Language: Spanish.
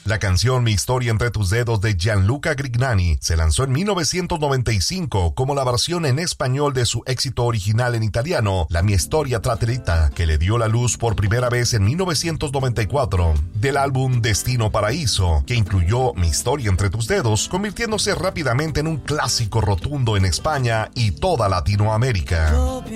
La canción Mi historia entre tus dedos de Gianluca Grignani se lanzó en 1995 como la versión en español de su éxito original en italiano, La mia storia tra te rita, que le dio la luz por primera vez en 1994, del álbum Destino Paraíso, que incluyó Mi historia entre tus dedos, convirtiéndose rápidamente en un clásico rotundo en España y toda Latinoamérica.